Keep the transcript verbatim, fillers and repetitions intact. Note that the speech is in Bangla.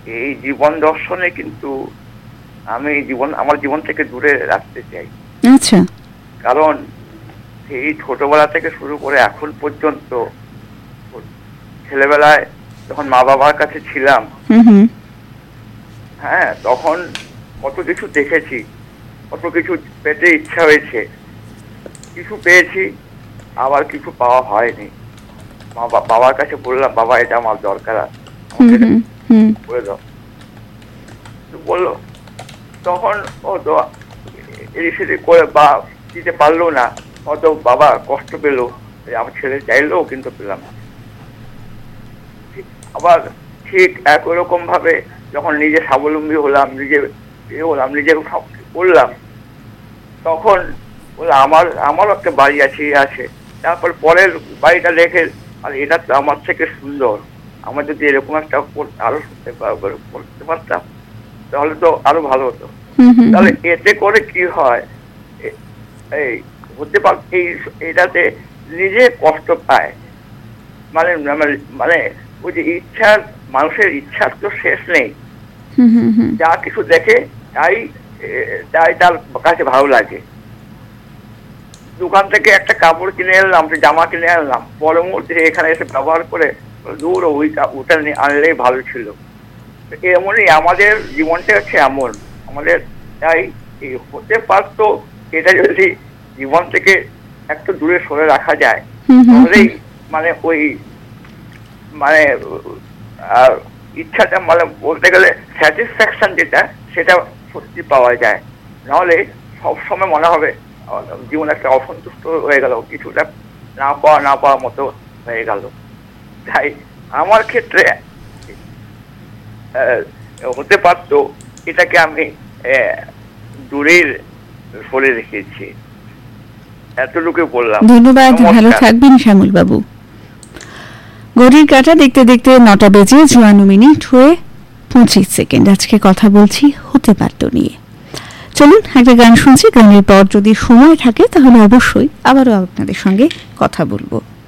এই জীবন দর্শনে কিন্তু আমি জীবন আমার জীবন থেকে দূরে রাখতে চাই। আচ্ছা। কারণ এই ছোটবেলা থেকে শুরু করে এখন পর্যন্ত ছেলেবেলায় যখন মা বাবার কাছে ছিলাম, হ্যাঁ, তখন কত কিছু দেখেছি, কত কিছু পেতে ইচ্ছা হয়েছে, কিছু পেয়েছি, আবার কিছু পাওয়া হয়নি। বাবার কাছে বললাম, বাবা এটা আমার দরকার, করে দাও, বললো। তখন ও তো এদিক করে বা দিতে পারলো না, হয়তো বাবা কষ্ট পেলো, আমার ছেলে চাইলেও কিন্তু পেলাম না। আবার ঠিক একই রকম ভাবে যখন নিজে স্বাবলম্বী হলাম, নিজে হলাম, নিজে করলাম, তখন আমার আমারও একটা বাড়ি আছে আছে তারপর পরের বাড়িটা দেখে, আর এটা তো আমার থেকে সুন্দর, আমার যদি এরকম একটা আরো করতে পারতাম তাহলে তো আরো ভালো হতো। তাহলে এতে করে কি হয়, এই হতে পার এই এটাতে নিজে কষ্ট পায়, মানে মানে ওই যে ইচ্ছার, মানুষের ইচ্ছার তো শেষ নেই, যা কিছু দেখে তাই তাই তার কাছে ভালো লাগে। দোকান থেকে একটা কাপড় কিনে আনলাম, জামা কিনে আনলাম, পরের মুহূর্তে এখানে এসে ব্যবহার করে দূর ওইটা ওটা আনলেই ভালো ছিল। এমনই আমাদের জীবনটা হচ্ছে এমন, আমাদের তাই হতে পারতো এটা যদি জীবন থেকে একটু দূরে সরে রাখা যায়, তাহলেই মানে ওই মানে ইচ্ছাটা, মানে বলতে গেলে স্যাটিসফ্যাকশন যেটা, সেটা সত্যি পাওয়া যায়। নাহলে সবসময় মনে হবে জীবন একটা অসন্তুষ্ট হয়ে গেল, কিছুটা না পাওয়া না পাওয়ার মতো হয়ে গেল। তাই আমার ক্ষেত্রে হতে পারতো এটাকে আমি দূরের সরে রেখেছি, এতটুকু বললাম। ধন্যবাদ, ভালো থাকবেন শ্যামল বাবু। ঘড়ির কাঁটা দেখতে দেখতে নটা বেজে চুয়ান্ন মিনিট হয়ে পঁচিশ সেকেন্ড। আজকে কথা বলছি হতে পারতো নিয়ে। চলুন একটা গান শুনছি, গানের পর যদি সময় থাকে তাহলে অবশ্যই আবারও আপনাদের সঙ্গে কথা বলবো।